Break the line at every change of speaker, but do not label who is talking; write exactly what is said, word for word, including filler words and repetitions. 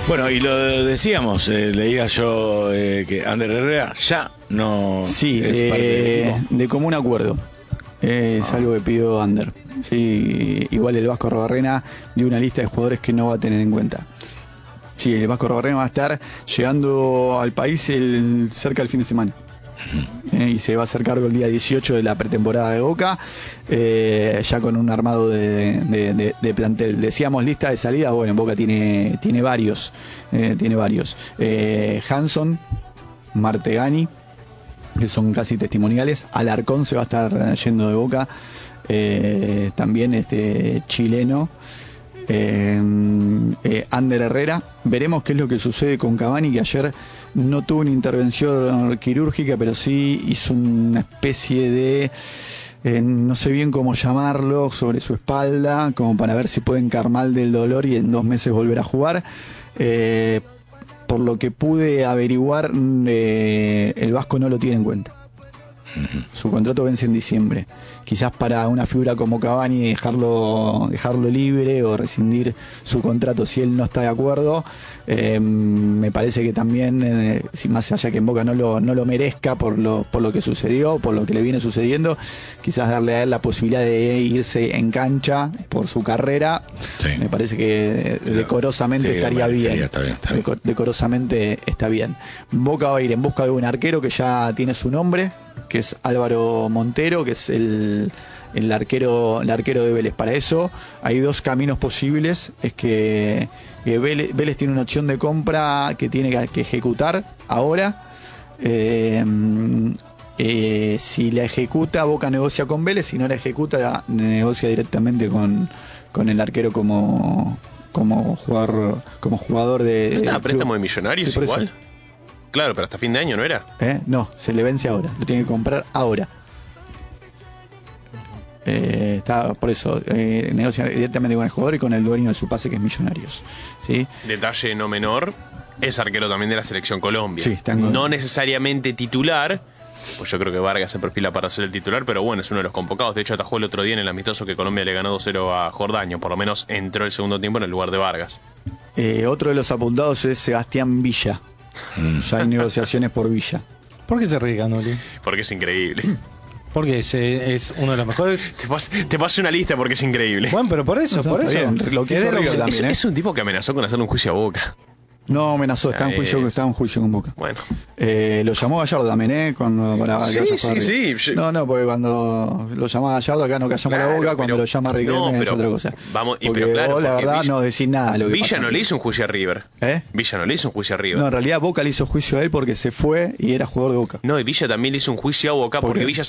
Bueno, y lo decíamos, eh, leía yo eh, que Ander Herrera ya no
sí,
es
eh,
parte del equipo.
de común acuerdo. Eh, es
Ah.
algo que pidió Ander. Sí, igual el Vasco Arrobarrena dio una lista de jugadores que no va a tener en cuenta. Sí, el Vasco Arrobarrena va a estar llegando al país el, cerca del fin de semana. Eh, y se va a hacer cargo el día dieciocho de la pretemporada de Boca, eh, ya con un armado de, de, de, de plantel. Decíamos lista de salida, bueno, en Boca tiene, tiene varios, eh, tiene varios. Eh, Hanson, Martegani, que son casi testimoniales. Alarcón se va a estar yendo de Boca, eh, también este chileno. Eh, eh, Ander Herrera. Veremos qué es lo que sucede con Cavani, que ayer no tuvo una intervención quirúrgica, pero sí hizo una especie de eh, no sé bien cómo llamarlo, sobre su espalda, como para ver si puede encarmar del dolor y en dos meses volver a jugar. Eh, por lo que pude averiguar, eh, el Vasco no lo tiene en cuenta. Su contrato vence en diciembre. Quizás para una figura como Cavani dejarlo, dejarlo libre o rescindir su contrato si él no está de acuerdo, eh, me parece que también, eh, si más allá que en Boca no lo, no lo merezca por lo, por lo que sucedió, por lo que le viene sucediendo, quizás darle a él la posibilidad de irse en cancha por su carrera, sí. Me parece que decorosamente sí, estaría bien. Sí, está bien, está bien. Decor, decorosamente está bien. Boca va a ir en busca de un arquero que ya tiene su nombre, que es Álvaro Montero, que es el, el arquero el arquero de Vélez. Para eso hay dos caminos posibles. Es que, que Vélez, Vélez tiene una opción de compra que tiene que, que ejecutar ahora. Eh, eh, si la ejecuta, Boca negocia con Vélez. Si no la ejecuta, negocia directamente con, con el arquero como, como jugador como jugador de...
¿No estaba préstamo de Millonarios sí, igual? Eso. Claro, pero hasta fin de año no era.
¿Eh? No, se le vence ahora. Lo tiene que comprar ahora. Eh, está por eso eh, negocia directamente con el jugador y con el dueño de su pase, que es Millonarios. ¿Sí?
Detalle no menor, es arquero también de la Selección Colombia.
Sí, con...
No necesariamente titular, pues yo creo que Vargas se perfila para ser el titular, pero bueno, es uno de los convocados. De hecho, atajó el otro día en el amistoso que Colombia le ganó dos cero a Jordania. Por lo menos entró el segundo tiempo en el lugar de Vargas.
Eh, otro de los apuntados es Sebastián Villa. Ya hay negociaciones por Villa.
¿Por qué se ríe, Canoli?
Porque es increíble.
Porque es, es uno de los mejores.
Te paso, te paso una lista porque es increíble.
Bueno, pero por eso, no, por eso.
Bien, lo que es,
es,
también, ¿eh?
es un tipo que amenazó con hacerle un juicio a Boca.
No amenazó, está en juicio, está en juicio con Boca.
Bueno.
Eh, lo llamó Gallardo también, ¿eh? Cuando, para
sí, sí, sí, sí.
No, no, porque cuando lo llamaba Gallardo, acá no callamos claro, la boca, cuando lo llama Riquelme no, es otra cosa.
Vamos, y
porque
pero claro,
vos, la verdad,
Villa,
no decís nada. Lo que
Villa
pasa.
no le hizo un juicio a River.
¿Eh?
Villa no le hizo un juicio a River.
No, en realidad Boca le hizo juicio a él porque se fue y era jugador de Boca.
No, y Villa también le hizo un juicio a Boca porque Villa